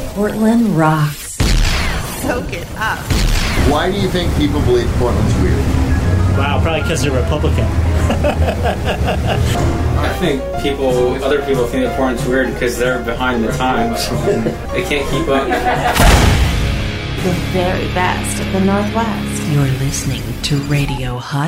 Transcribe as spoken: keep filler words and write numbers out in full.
Portland rocks. Soak it up. Why do you think people believe Portland's weird? Wow, probably because they're Republican. I think people, other people think that Portland's weird because they're behind the times. They can't keep up. The very best of the Northwest. You're listening to Radio Hot